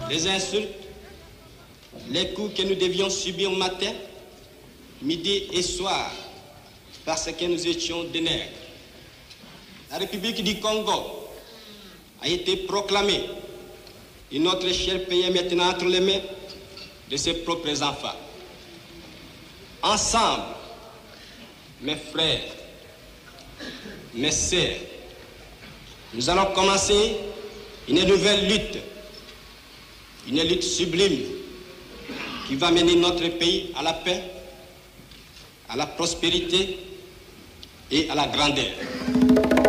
les insultes, les coups que nous devions subir matin, midi et soir, parce que nous étions des nègres. La République du Congo a été proclamée et notre cher pays est maintenant entre les mains de ses propres enfants. Ensemble, mes frères, mes sœurs, nous allons commencer une nouvelle lutte sublime qui va mener notre pays à la paix, à la prospérité et à la grandeur.